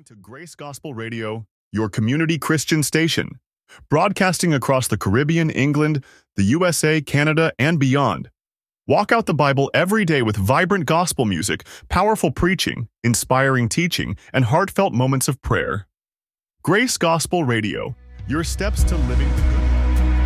listening to Grace Gospel Radio, your community Christian station, broadcasting across the Caribbean, England, the USA, Canada, and beyond. Walk out the Bible every day with vibrant gospel music, powerful preaching, inspiring teaching, and heartfelt moments of prayer. Grace Gospel Radio, your steps to living the